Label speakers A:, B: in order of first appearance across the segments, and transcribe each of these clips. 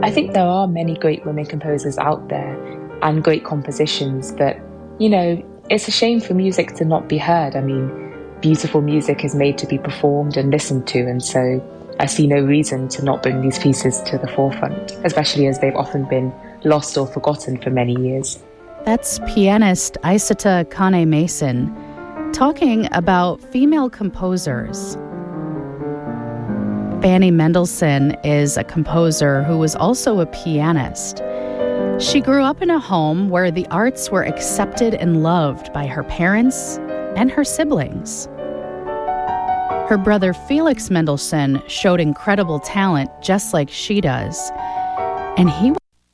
A: I think there are many great women composers out there and great compositions, but, it's a shame for music to not be heard. I mean, beautiful music is made to be performed and listened to, and so I see no reason to not bring these pieces to the forefront, especially as they've often been lost or forgotten for many years.
B: That's pianist Isata Kane Mason talking about female composers. Fanny Mendelssohn is a composer who was also a pianist. She grew up in a home where the arts were accepted and loved by her parents and her siblings. Her brother Felix Mendelssohn showed incredible talent just like she does. And he...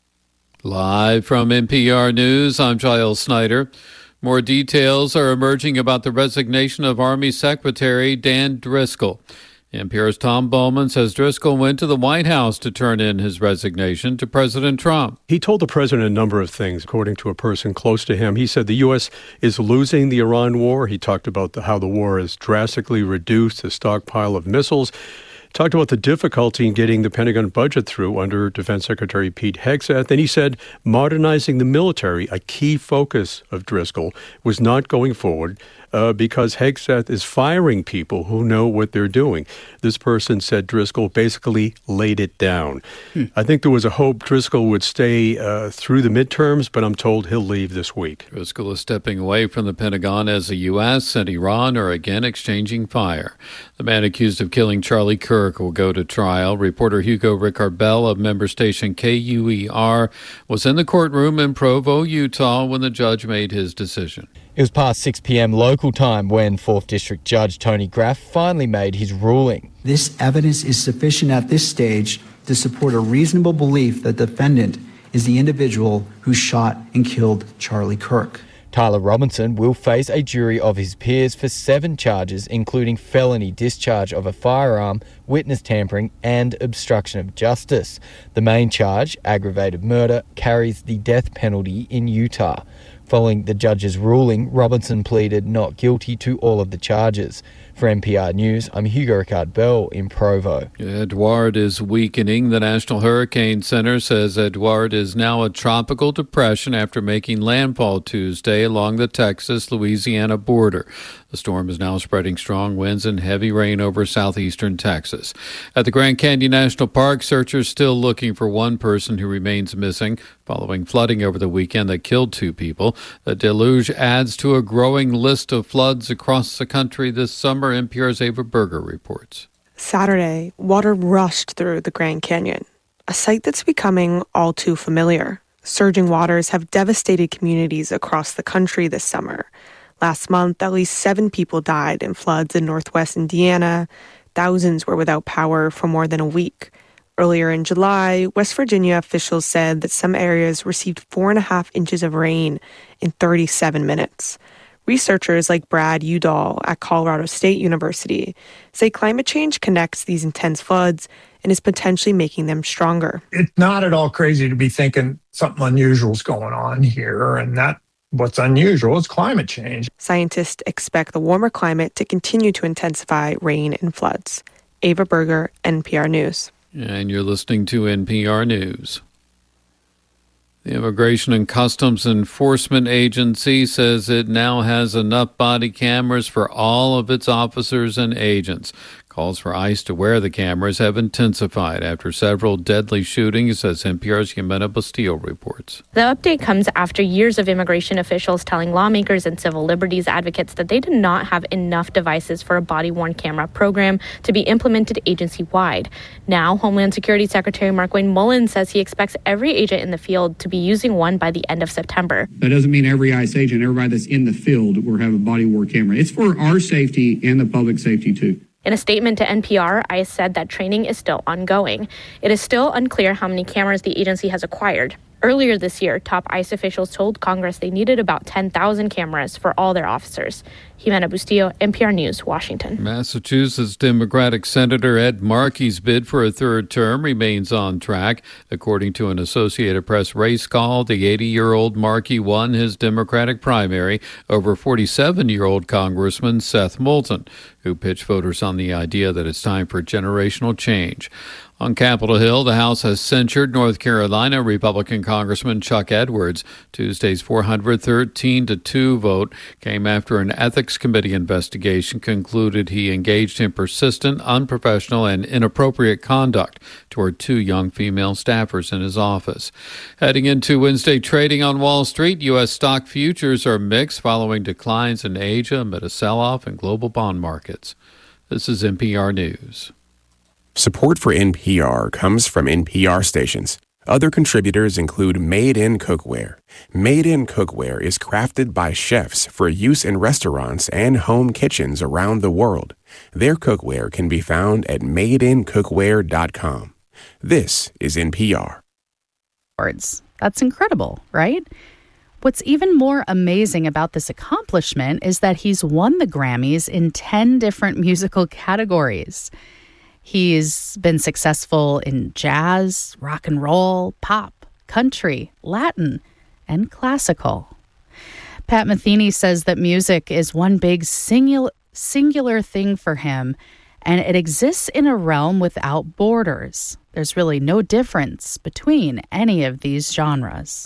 C: Live from NPR News, I'm Giles Snyder. More details are emerging about the resignation of Army Secretary Dan Driscoll. NPR's Tom Bowman says Driscoll went to the White House to turn in his resignation to President Trump.
D: He told the president a number of things, according to a person close to him. He said the U.S. is losing the Iran war. He talked about how the war has drastically reduced the stockpile of missiles. Talked about the difficulty in getting the Pentagon budget through under Defense Secretary Pete Hegseth. And he said modernizing the military, a key focus of Driscoll, was not going forward because Hegseth is firing people who know what they're doing. This person said Driscoll basically laid it down. I think there was a hope Driscoll would stay through the midterms, but I'm told he'll leave this week.
C: Driscoll is stepping away from the Pentagon as the U.S. and Iran are again exchanging fire. The man accused of killing Charlie Kirk will go to trial. Reporter Hugo Ricard-Bell of member station KUER was in the courtroom in Provo, Utah, when the judge made his decision.
E: It was past 6 p.m. local time when 4th District Judge Tony Graff finally made his ruling.
F: This evidence is sufficient at this stage to support a reasonable belief that the defendant is the individual who shot and killed Charlie Kirk.
E: Tyler Robinson will face a jury of his peers for 7 charges, including felony discharge of a firearm, witness tampering, and obstruction of justice. The main charge, aggravated murder, carries the death penalty in Utah. Following the judge's ruling, Robinson pleaded not guilty to all of the charges. For NPR News, I'm Hugo Ricard-Bell in Provo.
C: Edouard is weakening. The National Hurricane Center says Edouard is now a tropical depression after making landfall Tuesday along the Texas-Louisiana border. The storm is now spreading strong winds and heavy rain over southeastern Texas. At the Grand Canyon National Park, searchers still looking for one person who remains missing following flooding over the weekend that killed 2 people. The deluge adds to a growing list of floods across the country this summer. NPR's Ava Berger reports.
G: Saturday, water rushed through the Grand Canyon, a sight that's becoming all too familiar. Surging waters have devastated communities across the country this summer. Last month, at least 7 people died in floods in northwest Indiana. Thousands were without power for more than a week. Earlier in July, West Virginia officials said that some areas received 4.5 inches of rain in 37 minutes. Researchers like Brad Udall at Colorado State University say climate change connects these intense floods and is potentially making them stronger.
H: It's not at all crazy to be thinking something unusual is going on here, and that what's unusual is climate change.
G: Scientists expect the warmer climate to continue to intensify rain and floods. Ava Berger, NPR News.
C: And you're listening to NPR News. The Immigration and Customs Enforcement Agency says it now has enough body cameras for all of its officers and agents. Calls for ICE to wear the cameras have intensified after several deadly shootings, as NPR's Jimena Bustillo reports.
I: The update comes after years of immigration officials telling lawmakers and civil liberties advocates that they did not have enough devices for a body-worn camera program to be implemented agency-wide. Now, Homeland Security Secretary Markwayne Mullin says he expects every agent in the field to be using one by the end of September.
J: That doesn't mean every ICE agent, everybody that's in the field will have a body-worn camera. It's for our safety and the public safety, too.
I: In a statement to NPR, ICE said that training is still ongoing. It is still unclear how many cameras the agency has acquired. Earlier this year, top ICE officials told Congress they needed about 10,000 cameras for all their officers. Jimena Bustillo, NPR News, Washington.
C: Massachusetts Democratic Senator Ed Markey's bid for a third term remains on track. According to an Associated Press race call, the 80-year-old Markey won his Democratic primary over 47-year-old Congressman Seth Moulton, who pitched voters on the idea that it's time for generational change. On Capitol Hill, the House has censured North Carolina Republican Congressman Chuck Edwards. Tuesday's 413-2 vote came after an ethics committee investigation concluded he engaged in persistent, unprofessional, and inappropriate conduct toward 2 young female staffers in his office. Heading into Wednesday trading on Wall Street, U.S. stock futures are mixed following declines in Asia amid a sell-off in global bond markets. This is NPR News.
K: Support for NPR comes from NPR stations. Other contributors include Made in Cookware. Made in Cookware is crafted by chefs for use in restaurants and home kitchens around the world. Their cookware can be found at madeincookware.com. This is NPR.
B: That's incredible, right? What's even more amazing about this accomplishment is that he's won the Grammys in 10 different musical categories. He's been successful in jazz, rock and roll, pop, country, Latin, and classical. Pat Metheny says that music is one big singular thing for him, and it exists in a realm without borders. There's really no difference between any of these genres.